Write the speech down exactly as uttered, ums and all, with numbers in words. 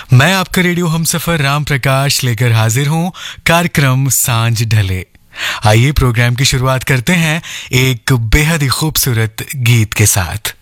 मैं आपका रेडियो हमसफर राम प्रकाश लेकर हाजिर हूँ कार्यक्रम सांझ ढले। आइए प्रोग्राम की शुरुआत करते हैं एक बेहद ही खूबसूरत गीत के साथ।